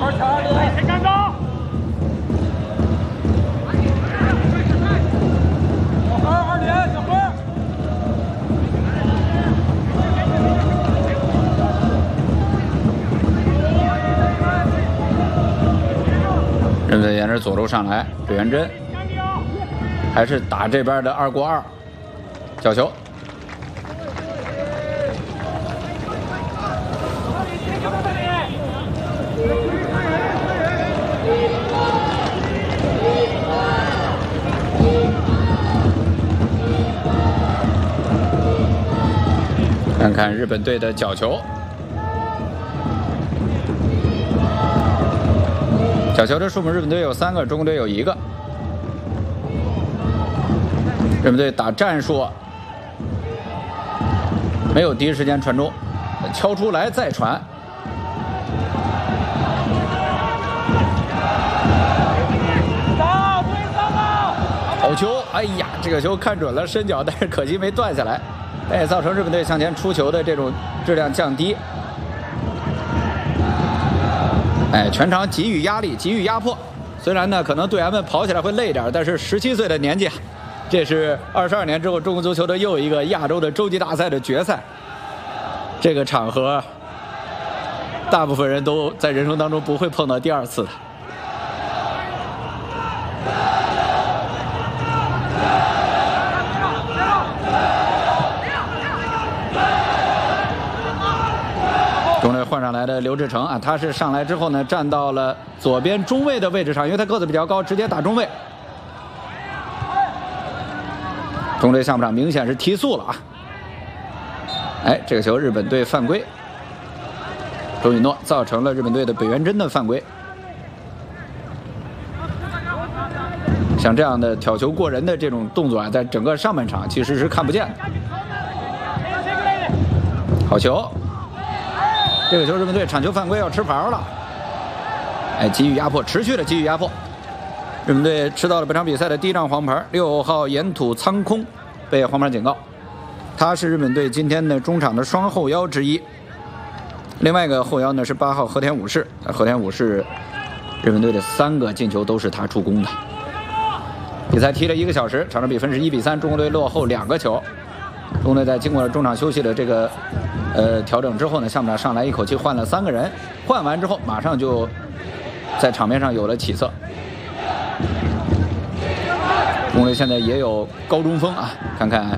任队沿着左路上来，水元真还是打这边的2过2，角球。看看日本队的角球。 角球的数目，日本队有3个，中国队有1个。日本队打战术，没有第一时间传中，敲出来再传。好球！哎呀，这个球看准了伸脚，但是可惜没断下来，也造成日本队向前出球的这种质量降低。 哎，全场给予压力，给予压迫。虽然呢，可能队员们跑起来会累点，但是17岁的年纪，这是22年之后中国足球的又一个亚洲的洲际大赛的决赛。这个场合，大部分人都在人生当中不会碰到第2次的。中队换上来的刘志成啊，他是上来之后呢，站到了左边中卫的位置上，因为他个子比较高，直接打中卫。中队下半场明显是提速了啊！哎，这个球日本队犯规，周雨诺造成了日本队的北原真的犯规。像这样的挑球过人的这种动作啊，在整个上半场其实是看不见的。好球！ 这个球，日本队铲球犯规要吃牌了，哎，给予压迫，持续的给予压迫。日本队吃到了本场比赛的第1张黄牌，6号岩土苍空被黄牌警告，他是日本队今天的中场的双后腰之一。另外一个后腰呢是8号和田武士，和田武士，日本队的3个进球都是他助攻的。比赛踢了1个小时，场上比分是1比3，中国队落后2个球。中国队在经过了中场休息的这个调整之后呢，下半场上来一口气换了3个人，换完之后马上就在场面上有了起色。中国队现在也有高中锋啊，看看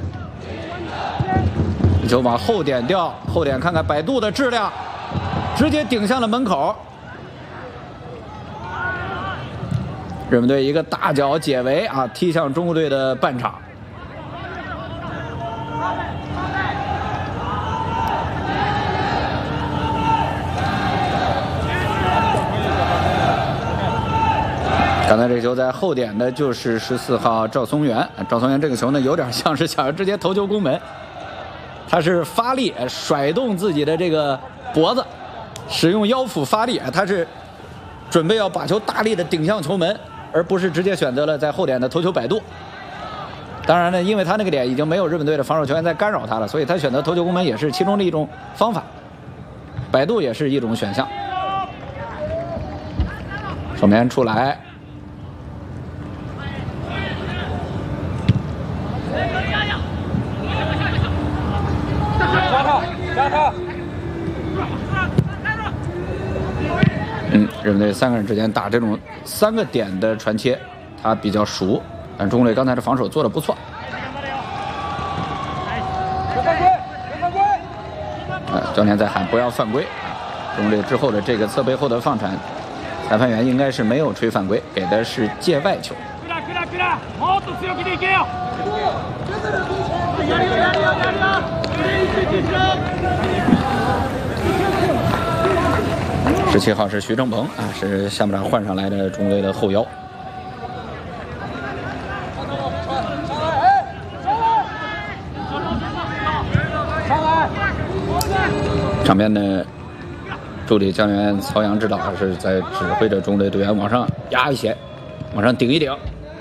就往后点掉，后点看看摆渡的质量，直接顶向了门口。日本队一个大脚解围啊，踢向中国队的半场。 刚才这个球在后点的就是14号赵松元，赵松元这个球呢有点像是想要直接头球攻门，他是发力甩动自己的这个脖子，使用腰腹发力，他是准备要把球大力的顶向球门，而不是直接选择了在后点的头球摆渡。当然呢，因为他那个点已经没有日本队的防守球员在干扰他了，所以他选择头球攻门也是其中的一种方法，摆渡也是一种选项。守门员出来。 日本队3个人之间打这种3个点的传切，他比较熟，但中国队刚才的防守做得不错。教练在喊不要犯规。中国队之后的这个侧背后的放铲，裁判员应该是没有吹犯规，给的是界外球。 17号是徐正鹏啊，是下半场换上来的中国队的后腰。场边的助理教练曹阳指导是在指挥着中国队队员往上压一些，往上顶一顶。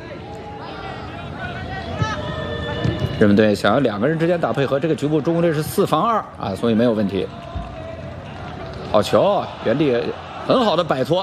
日本队想要2个人之间打配合，这个局部中国队是4防2啊，所以没有问题。好球，原地很好的摆脱。